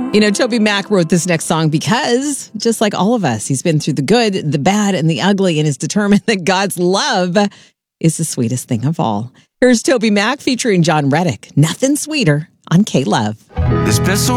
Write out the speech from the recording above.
You know, Toby Mac wrote this next song because, just like all of us, he's been through the good, the bad, and the ugly, and is determined that God's love is the sweetest thing of all. Here's Toby Mac featuring John Reddick. Nothing sweeter on K-Love. There's been so